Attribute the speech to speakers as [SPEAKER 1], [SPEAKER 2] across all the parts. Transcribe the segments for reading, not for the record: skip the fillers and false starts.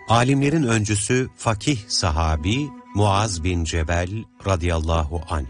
[SPEAKER 1] Alimlerin öncüsü fakih sahabi Muaz bin Cebel radıyallahu anh.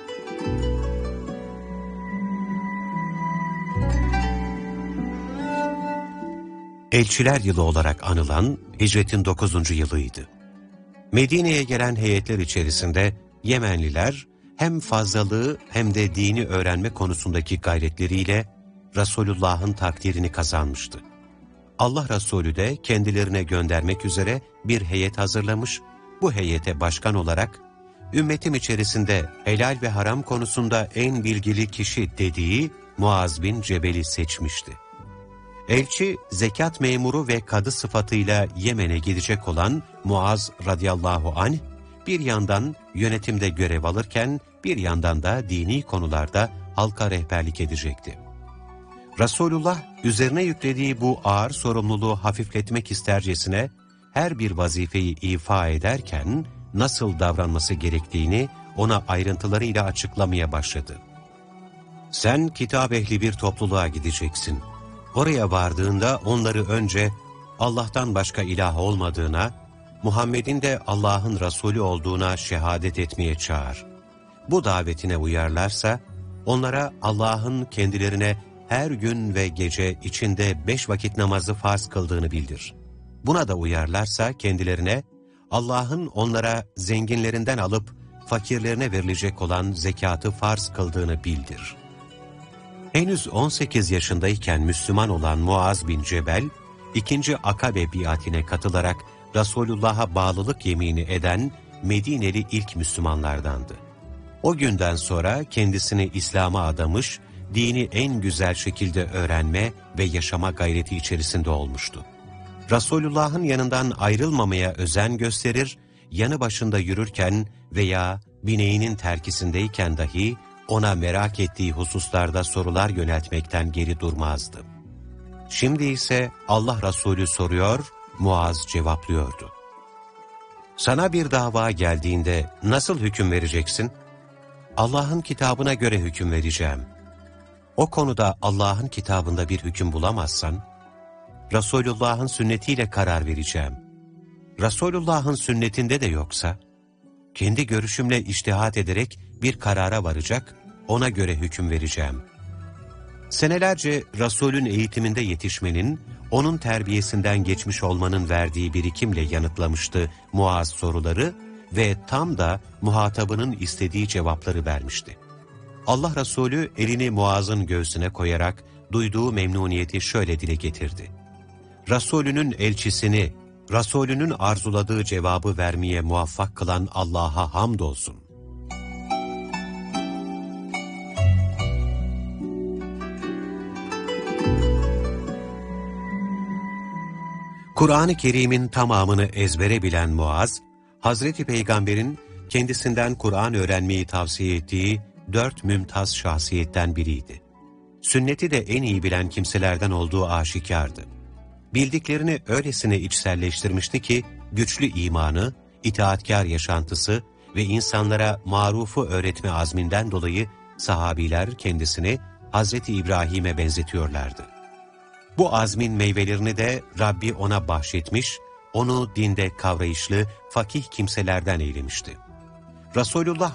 [SPEAKER 1] Elçiler yılı olarak anılan hicretin 9. yılıydı. Medine'ye gelen heyetler içerisinde Yemenliler hem fazlalığı hem de dini öğrenme konusundaki gayretleriyle Resulullah'ın takdirini kazanmıştı. Allah Resulü de kendilerine göndermek üzere bir heyet hazırlamış, bu heyete başkan olarak ümmetim içerisinde helal ve haram konusunda en bilgili kişi dediği Muaz bin Cebel'i seçmişti. Elçi, zekat memuru ve kadı sıfatıyla Yemen'e gidecek olan Muaz radıyallahu anh, bir yandan yönetimde görev alırken bir yandan da dini konularda halka rehberlik edecekti. Resulullah, üzerine yüklediği bu ağır sorumluluğu hafifletmek istercesine her bir vazifeyi ifa ederken nasıl davranması gerektiğini ona ayrıntılarıyla açıklamaya başladı. Sen kitap ehli bir topluluğa gideceksin. Oraya vardığında onları önce Allah'tan başka ilah olmadığına, Muhammed'in de Allah'ın Resulü olduğuna şehadet etmeye çağır. Bu davetine uyarlarsa, onlara Allah'ın kendilerine her gün ve gece içinde 5 vakit namazı farz kıldığını bildir. Buna da uyarlarsa kendilerine Allah'ın onlara zenginlerinden alıp fakirlerine verilecek olan zekatı farz kıldığını bildir. Henüz 18 yaşındayken Müslüman olan Muaz bin Cebel, 2. Akabe biatine katılarak Resulullah'a bağlılık yemini eden Medineli ilk Müslümanlardandı. O günden sonra kendisini İslam'a adamış, dini en güzel şekilde öğrenme ve yaşama gayreti içerisinde olmuştu. Resulullah'ın yanından ayrılmamaya özen gösterir, yanı başında yürürken veya bineğinin terkisindeyken dahi ona merak ettiği hususlarda sorular yöneltmekten geri durmazdı. Şimdi ise Allah Resulü soruyor, Muaz cevaplıyordu. Sana bir dava geldiğinde nasıl hüküm vereceksin? Allah'ın kitabına göre hüküm vereceğim. O konuda Allah'ın kitabında bir hüküm bulamazsan, Resulullah'ın sünnetiyle karar vereceğim. Resulullah'ın sünnetinde de yoksa, kendi görüşümle içtihat ederek bir karara varacak, ona göre hüküm vereceğim. Senelerce Resul'ün eğitiminde yetişmenin, onun terbiyesinden geçmiş olmanın verdiği birikimle yanıtlamıştı Muaz soruları ve tam da muhatabının istediği cevapları vermişti. Allah Resulü elini Muaz'ın göğsüne koyarak duyduğu memnuniyeti şöyle dile getirdi. Resulünün elçisini, Resulünün arzuladığı cevabı vermeye muvaffak kılan Allah'a hamdolsun. Kur'an-ı Kerim'in tamamını ezbere bilen Muaz, Hazreti Peygamber'in kendisinden Kur'an öğrenmeyi tavsiye ettiği 4 mümtaz şahsiyetten biriydi. Sünneti de en iyi bilen kimselerden olduğu aşikardı. Bildiklerini öylesine içselleştirmişti ki, güçlü imanı, itaatkar yaşantısı ve insanlara marufu öğretme azminden dolayı sahabiler kendisini Hazreti İbrahim'e benzetiyorlardı. Bu azmin meyvelerini de Rabbi ona bahşetmiş, onu dinde kavrayışlı, fakih kimselerden eylemişti. Resulullah